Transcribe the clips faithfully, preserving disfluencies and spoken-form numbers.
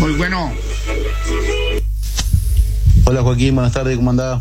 Muy bueno. Hola Joaquín, buenas tardes, ¿cómo andás?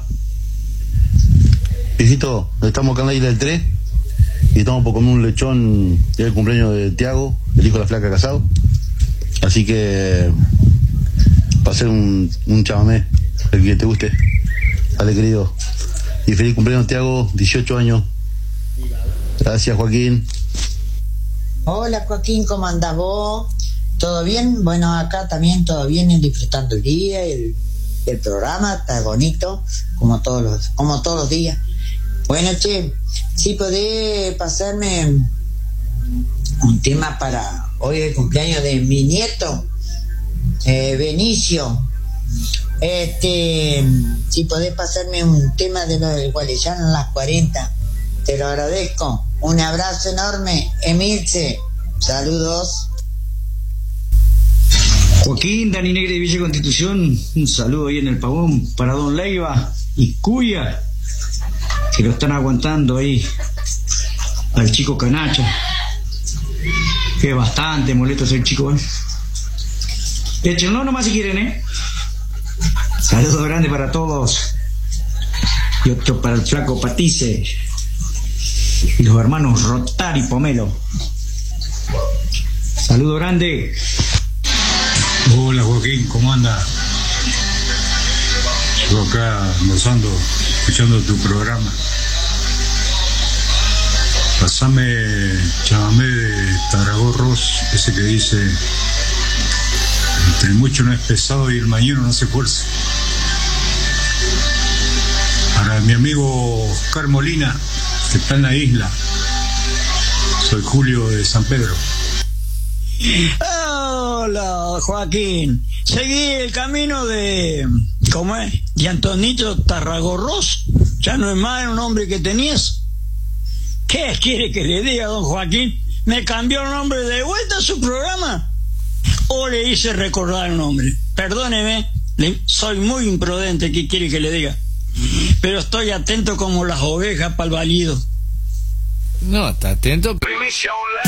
Viejito, estamos acá en la isla del tres y estamos por comer un lechón, es el cumpleaños de Tiago, el hijo de la flaca casado. Así que va a ser un, un chamamé, el que te guste. Dale, querido. Y feliz cumpleaños, Tiago, dieciocho años. Gracias, Joaquín. Hola Joaquín, ¿cómo andás vos? ¿Todo bien? Bueno, acá también todo bien, disfrutando el día, el, el programa, está bonito, como todos los, como todos los días. Bueno, che, si podés pasarme un tema para hoy el cumpleaños de mi nieto, eh, Benicio. Este, si podés pasarme un tema de los gualeyanos en las cuarenta, te lo agradezco. Un abrazo enorme, Emilce. Saludos. Joaquín, Dani Negre de Villa Constitución, un saludo ahí en el Pavón para Don Leiva y Cuya, que lo están aguantando ahí al chico Canacha, que es bastante molesto ese chico, ¿eh? Échenlo nomás si quieren, ¿eh? Saludo grande para todos y otro para el flaco Patice y los hermanos Rotar y Pomelo. Saludo grande. Hola Joaquín, ¿cómo anda? Yo acá almorzando, escuchando tu programa. Pasame chamamé de Taragorros, ese que dice: entre mucho no es pesado y el mañana no se fuerza. Para mi amigo Oscar Molina, que está en la isla. Soy Julio de San Pedro. Hola Joaquín, seguí el camino de, ¿cómo es? De Antonito Tarragorros. Ya no es más el nombre que tenías. ¿Qué quiere que le diga, don Joaquín? ¿Me cambió el nombre de vuelta a su programa? ¿O le hice recordar el nombre? Perdóneme, le, soy muy imprudente, ¿qué quiere que le diga? Pero estoy atento como las ovejas para el balido. No, está atento. Permiso.